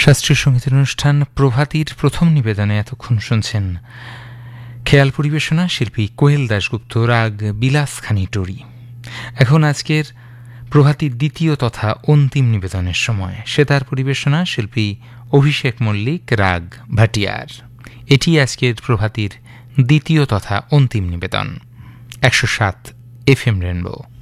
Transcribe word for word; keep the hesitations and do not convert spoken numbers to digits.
শাস্ত্রীয় সঙ্গীতের অনুষ্ঠান প্রভাতীর প্রথম নিবেদনে এতক্ষণ শুনছেন খেয়াল পরিবেশনা শিল্পী কোয়েল দাশগুপ্ত, রাগ বিলাসখানি টরি। এখন আজকের প্রভাতীর দ্বিতীয় তথা অন্তিম নিবেদনের সময়। সেতার পরিবেশনা শিল্পী অভিষেক মল্লিক, রাগ ভাটিয়ার। এটি আজকের প্রভাতীর দ্বিতীয় তথা অন্তিম নিবেদন। একশো সাত এফ এম রেনবো।